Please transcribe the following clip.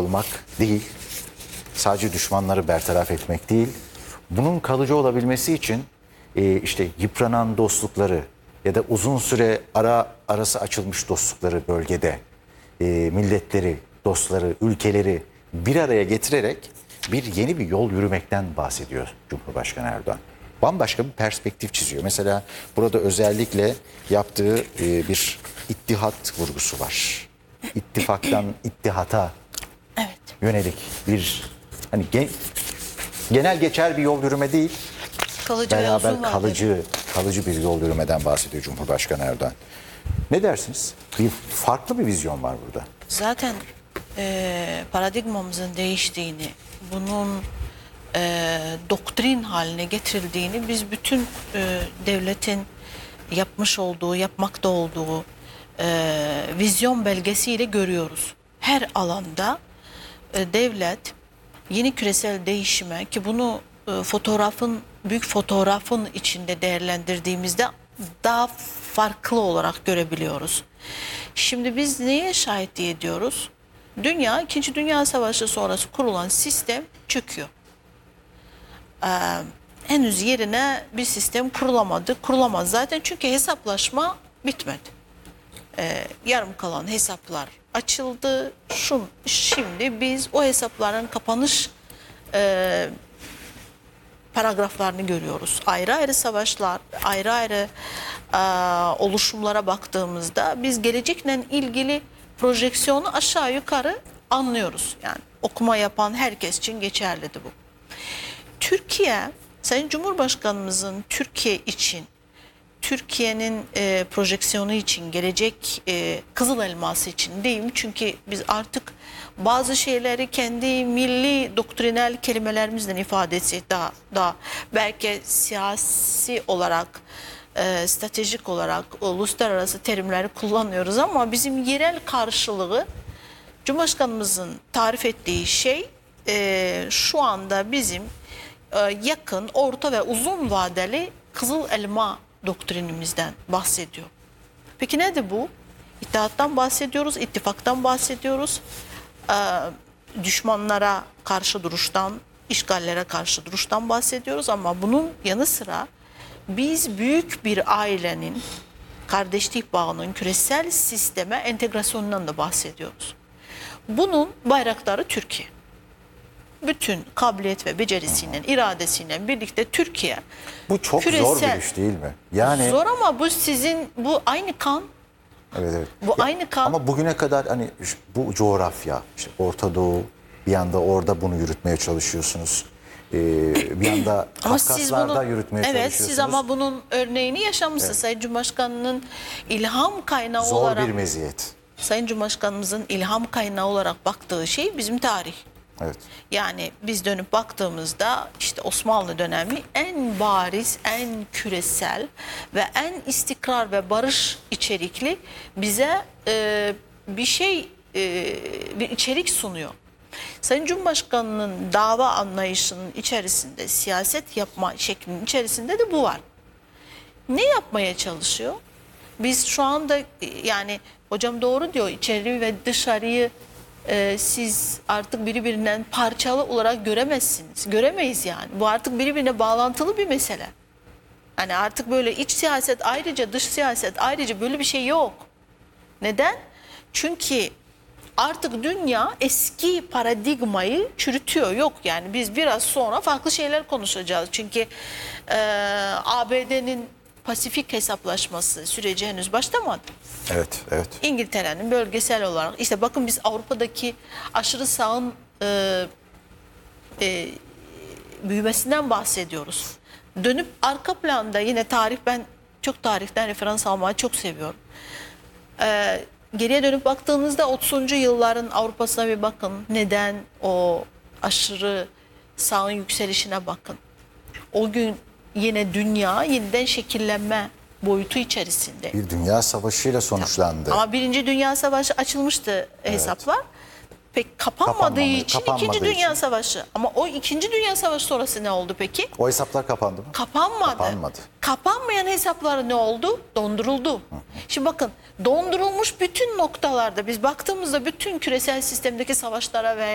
olmak değil, sadece düşmanları bertaraf etmek değil, bunun kalıcı olabilmesi için işte yıpranan dostlukları ya da uzun süre arası açılmış dostlukları bölgede, milletleri, dostları, ülkeleri bir araya getirerek yeni bir yol yürümekten bahsediyor Cumhurbaşkanı Erdoğan. Bambaşka bir perspektif çiziyor. Mesela burada özellikle yaptığı bir ittihat vurgusu var. İttifaktan ittihata yönelik bir hani genel geçer bir yol yürüme değil, Kalıcı ve uzun beraber vadeli. kalıcı bir yol yürümeden bahsediyor Cumhurbaşkanı Erdoğan. Ne dersiniz? Farklı bir vizyon var burada. Zaten paradigmamızın değiştiğini, bunun doktrin haline getirildiğini biz bütün devletin yapmış olduğu, yapmakta olduğu vizyon belgesiyle görüyoruz. Her alanda devlet yeni küresel değişime, ki bunu büyük fotoğrafın içinde değerlendirdiğimizde daha farklı olarak görebiliyoruz. Şimdi biz neye şahitliği ediyoruz? Dünya, İkinci Dünya Savaşı sonrası kurulan sistem çöküyor. Henüz yerine bir sistem kurulamadı. Kurulamaz zaten, çünkü hesaplaşma bitmedi. Yarım kalan hesaplar açıldı. Şimdi biz o hesapların kapanış paragraflarını görüyoruz. Ayrı ayrı savaşlar, ayrı ayrı oluşumlara baktığımızda biz gelecekle ilgili projeksiyonu aşağı yukarı anlıyoruz. Yani okuma yapan herkes için geçerlidir bu. Türkiye, Sayın Cumhurbaşkanımızın Türkiye için, Türkiye'nin projeksiyonu için, gelecek Kızıl Elması için diyeyim. Çünkü biz artık bazı şeyleri kendi milli doktrinal kelimelerimizden ifadesi daha belki siyasi olarak, stratejik olarak uluslararası terimleri kullanıyoruz, ama bizim yerel karşılığı Cumhurbaşkanımızın tarif ettiği şey şu anda bizim yakın, orta ve uzun vadeli Kızıl Elma doktrinimizden bahsediyor. Peki nedir bu? İttihattan bahsediyoruz, ittifaktan bahsediyoruz, düşmanlara karşı duruştan, işgallere karşı duruştan bahsediyoruz, ama bunun yanı sıra biz büyük bir ailenin, kardeşlik bağının küresel sisteme entegrasyonundan da bahsediyoruz. Bunun bayrakları Türkiye. Bütün kabiliyet ve becerisiyle, iradesiyle birlikte Türkiye. Bu çok zor bir iş değil mi? Yani zor, ama bu aynı kan. evet. Bu aynı kan. Ama bugüne kadar hani bu coğrafya, işte Orta Doğu, bir yanda orada bunu yürütmeye çalışıyorsunuz. Bir yanda Kafkaslar'da yürütmeye çalışıyorsunuz. Evet, siz ama bunun örneğini yaşamışsınız. Evet. Sayın Cumhurbaşkanı'nın ilham kaynağı olarak. Zor bir meziyet. Sayın Cumhurbaşkanımızın ilham kaynağı olarak baktığı şey bizim tarih. Evet. Yani biz dönüp baktığımızda işte Osmanlı dönemi en bariz, en küresel ve en istikrar ve barış içerikli bize bir içerik sunuyor. Sayın Cumhurbaşkanı'nın dava anlayışının içerisinde, siyaset yapma şeklinin içerisinde de bu var. Ne yapmaya çalışıyor? Biz şu anda, yani hocam doğru diyor, içeri ve dışarıyı siz artık birbirinden parçalı olarak göremezsiniz. Göremeyiz yani. Bu artık birbirine bağlantılı bir mesele. Yani artık böyle iç siyaset ayrıca, dış siyaset ayrıca, böyle bir şey yok. Neden? Çünkü artık dünya eski paradigmayı çürütüyor. Yok yani, biz biraz sonra farklı şeyler konuşacağız. Çünkü ABD'nin Pasifik hesaplaşması süreci henüz başlamadı. Evet, evet. İngiltere'nin bölgesel olarak, işte bakın biz Avrupa'daki aşırı sağın büyümesinden bahsediyoruz. Dönüp arka planda yine ben çok tarihten referans almayı çok seviyorum. Geriye dönüp baktığınızda 30. yılların Avrupa'sına bir bakın. Neden o aşırı sağın yükselişine bakın. O gün yine dünya yeniden şekillenme boyutu içerisinde. Bir dünya savaşıyla sonuçlandı. Ama Birinci Dünya Savaşı açılmıştı hesaplar. Pek kapanmadığı için İkinci Dünya Savaşı. Ama o İkinci Dünya Savaşı sonrası ne oldu peki? O hesaplar kapandı mı? Kapanmadı. Kapanmayan hesaplar ne oldu? Donduruldu. Şimdi bakın, dondurulmuş bütün noktalarda biz baktığımızda bütün küresel sistemdeki savaşlara ve